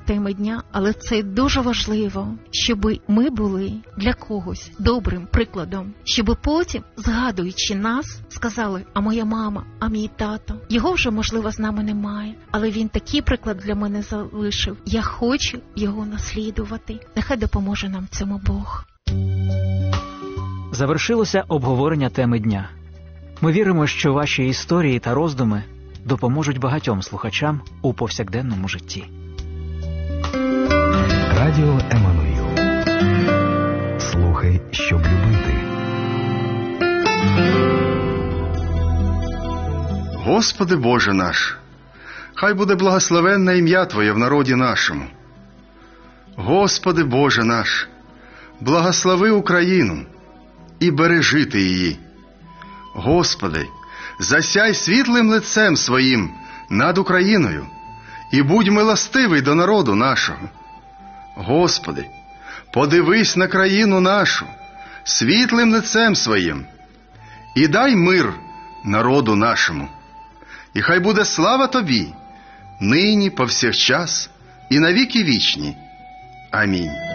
теми дня, але це дуже важливо, щоб ми були для когось добрим прикладом, щоб потім, згадуючи нас, сказали: а моя мама, а мій тато. Його вже, можливо, з нами немає, але він такий приклад для мене залишив. Я хочу його наслідувати. Нехай допоможе нам в цьому Бог. Завершилося обговорення теми дня. Ми віримо, що ваші історії та роздуми допоможуть багатьом слухачам у повсякденному житті. Радіо Еммануїл. Слухай, щоб любити. Господи Боже наш, хай буде благословенне ім'я Твоє в народі нашому. Господи Боже наш, благослови Україну і бережи Ти її. Господи, засяй світлим лицем Своїм над Україною і будь милостивий до народу нашого. Господи, подивись на країну нашу світлим лицем Своїм і дай мир народу нашому. І хай буде слава Тобі, нині, повсякчас і навіки вічні. Амінь.